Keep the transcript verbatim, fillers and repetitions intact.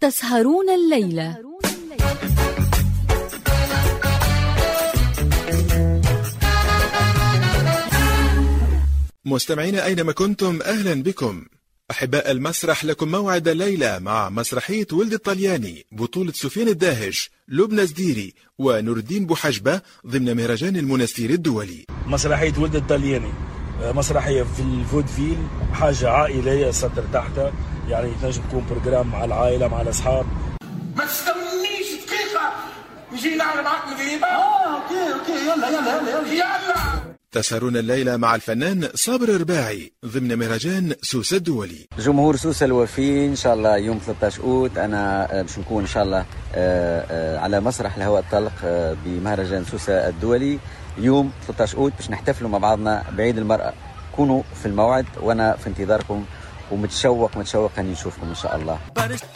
تسهرون الليلة. مستمعين أينما كنتم أهلا بكم. أحباء المسرح، لكم موعد الليلة مع مسرحية ولد الطلياني بطولة سفيان الداهش، لبنى زديري ونور الدين بوحجبة ضمن مهرجان المنستير الدولي. مسرحية ولد الطلياني مسرحية في الفودفيل، حاجة عائلية سطر تحتها، يعني تنجم تكون برنامج مع العائلة مع الأصحاب. ما تستنيش دقيقة نجي نعمل معاك مدريبة. اه اوكي اوكي يلا يلا يلا يلا يلا. تسهرون الليلة مع الفنان صابر الرباعي ضمن مهرجان سوسة الدولي. جمهور سوسة الوفي إن شاء الله يوم ثلاثة عشر أوت أنا باش نكون إن شاء الله على مسرح الهواء الطلق بمهرجان سوسة الدولي يوم ثلاثة عشر أوت باش نحتفلوا مع بعضنا بعيد المرأة. كونوا في الموعد وأنا في انتظاركم ومتشوق متشوق أني نشوفكم إن شاء الله.